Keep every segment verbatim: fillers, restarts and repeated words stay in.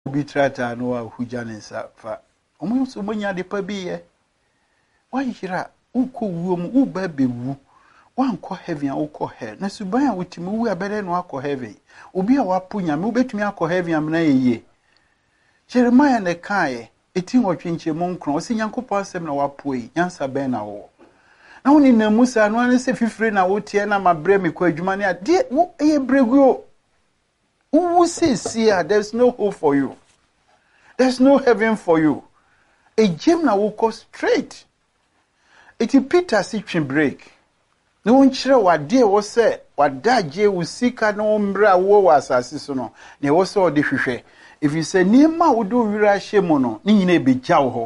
Obi trata no a hujanensa fa. Omo so monya de pa bi ye. Wa yira uko wuo mu u ba bewu. Wa nko heaven a uko hell. Na suban a wutimi wu abere no akọ heaven. Obi a wapo nyame ubetumi akọ heaven amna yeye. Jeremiah ne kae eti nwotwenche mo nkron o se Nyankopọ asem na wapo yi nyansa ben na wo. Na woni na Musa no an se fifire na wotie na mabre me kwa adwuma ne ade wo eye breguo. Who says here there's no hope for you? There's no heaven for you. A gym na will go straight. It is Peter sitting break. No one sure what dear was said, what that jay will seek no umbra war was assassin. Ne was all the fish. If you say near ma would do rashe mono, ni be jawho.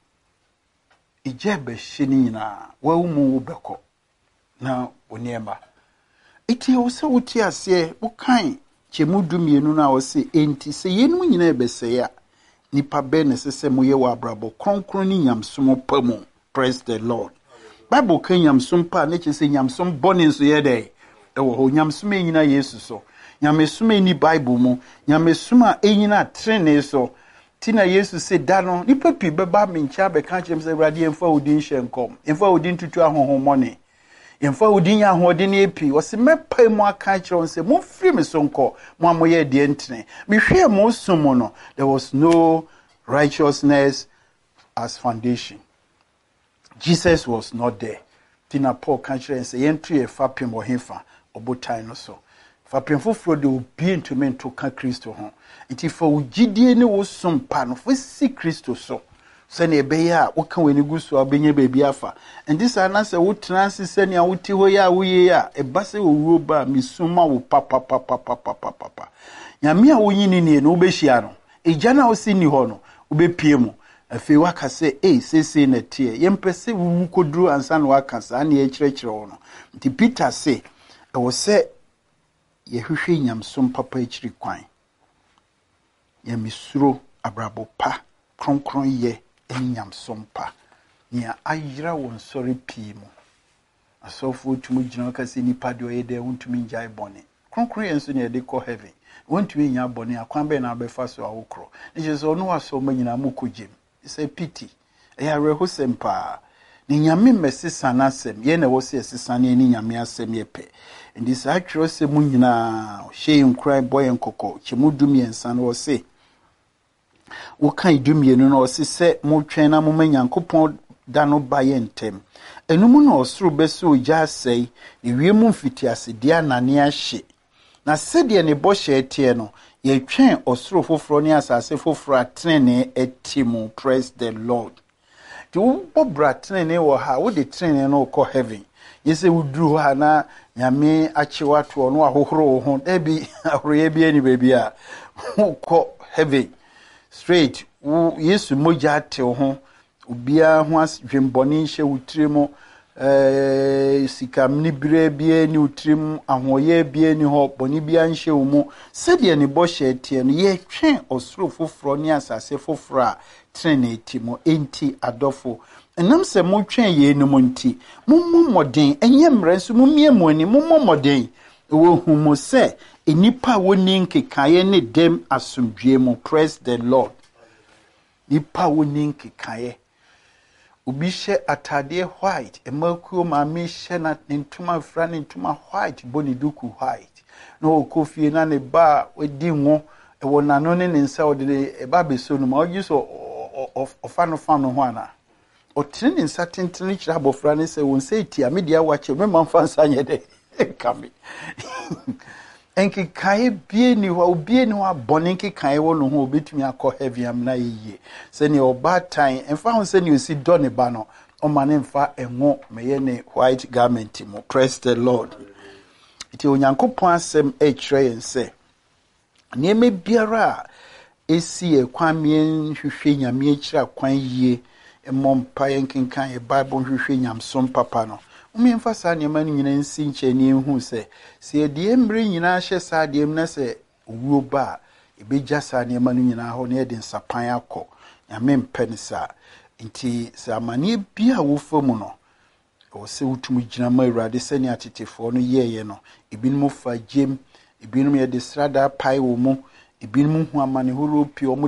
A jabbe shinina, well moo beko. Now, whenever it is also what you say, what kind? Chemudu mienu na wose enti se yenu nyina ebese ya nipa be ne sese moye wa brabo kronkron ni nyamsom pamu. Praise the Lord. Bible kan nyamsom pa ne che se nyamsom bone nso ye dey e wo ho nyamsom enyina Yesu so nyamesom eni Bible mu nyamesom a enyina trene so tina Yesu se da no nipa pi beba me ncha be kan chem se Awurade emfa odin hyenkom emfa odin tutu ahohomone Yemfa udin ya hoden epi o se mepa mu aka kire on se mo free me so nko mo amoye de ntene me hwe mo sumo no there was no righteousness as foundation. Jesus was not there. Tina Paul kan kire se yentu e fapem wo hefa obotan no so fapem foforo de obi ntumi nto ka Kristo ho nti fa ugidie ne wo sompa no fo si Kristo so sene ebeya woka weni gusu abenye bebi afa and this anase wo transi sene a wuti ho ya wuye ya ebase wo wuo ba misuma wo papa papa papa papa nyame a wonyini ne no obehia no eja na osi ni ho no obepie mu afi waka se eh sese na tie yempese wu koduru ansa na waka sa na ye kirekire wo no nti Peter se e wo se ye hwehwe nyamsom papa ekiri kwan ye misuro abrabo pa kronkron ye enyam sompa nia ayira won sori pimu asofo tumu gina ka se nipa de oyede wontumi njai bone kronkron yenso ne de ko heaven wontumi nya bone akwan be na abefa so awokro ne je so no waso manyina mukogem it's a pity eya reho sempa ni nyame mesisa na asem ye na wo se esisa ne ni nyame asem ye pe ndi sa atwero se mu nyina hye nkrai boy nkoko chimudumi ensa no wo se wo kan dumienu no osise mo twen na mo manyankopon da no baye ntem enum no osoro beso oja asei ne wiemu mfitiase dia nane ahye na sede ne bo hye tie no ye twen osoro foforo ne asase foforo atrene etimu. Praise the Lord. Ti wo bobra trene wo ha wo de trene no ko heaven yese wuduru ha na nyame achewa to no ahohoro ho da bi ahoroye bi ani baby a ko heaven straight wo Yesu moja te ho obia ho asdwemboni hye wutremo eh sikamni bire bia ni wutrem ahoye bia ni ho boni bia nhye wo mu sede ne bo hye tie no ye twen osoro foforo ni asase foforo a trinity mo enti adofo enam se mo twen ye no mo nti mommo moden enye mranso momie mo ani mommo moden wo hu mo se enipa woni nkekaye ne dem asomdwe mo. Praise the Lord. Nipa woni nkekaye obi hye atade white emakuo ma me hye na ntuma fra ne ntuma white boni duku white no okofie na ne ba wadi ngo e wona no ne nsa ode e ba beso no ma ogi so ofano fano ho ana o tini nsa tentene kira abofra ne se won se tia media wache me manfa nsa nyede kame enki kai bie ni ho bie ni ho bone enki kai wo no ho obetumi akọ heavy amna yiye se ni oba tan enfa ho se ni osi do ne ba no o ma ne mfa enwo meye ne white garment mo. Praise the Lord. Iti onyankopon asem e kire yen se ne me biara esi e kwamien hwehwe nyame akira kwan yie emompa yenkenkan e Bible hwehwe nyamsom papa no umi mfasa ne manu nyina nsi nche ne hu se se de emre nyina hye sa de emna se owuo ba ebeja sa ne manu nyina ho ne de nsapan akọ nyame mpene sa nti se amane bia wo famu no o se utumu gina ma Awurade se ne atetefo no yeye no ebinum fa gem ebinum ye de strada pai wo mu ebinom hu amane horo pii